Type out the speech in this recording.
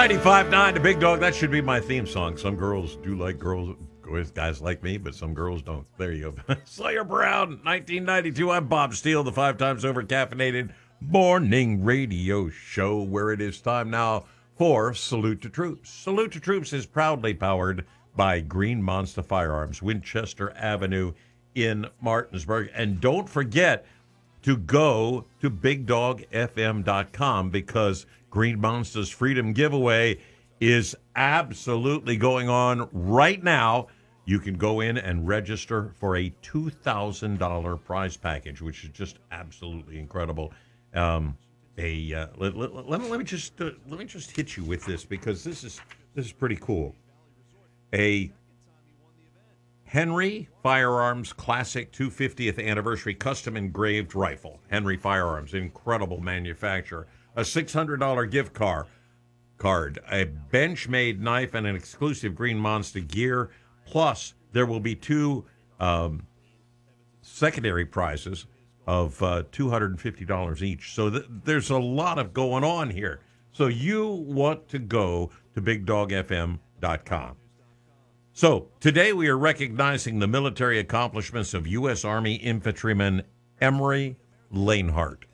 95.9 The Big Dog. That should be my theme song. Some girls do like guys like me, but some girls don't. There you go. Sawyer Brown, 1992. I'm Bob Steele, the 5 times over caffeinated morning radio show, where it is time now for Salute to Troops. Salute to Troops is proudly powered by Green Monster Firearms, Winchester Avenue in Martinsburg. And don't forget to go to BigDogFM.com, because Green Monster's Freedom Giveaway is absolutely going on right now. You can go in and register for a $2,000 prize package, which is just absolutely incredible. Let me just hit you with this, because this is pretty cool. A Henry Firearms Classic 250th Anniversary Custom Engraved Rifle. Henry Firearms, incredible manufacturer. A $600 gift card, a Benchmade knife, and an exclusive Green Monster gear. Plus, there will be 2 secondary prizes of $250 each. So there's a lot of going on here. So you want to go to BigDogFM.com. So today we are recognizing the military accomplishments of U.S. Army Infantryman Emery Lanehart.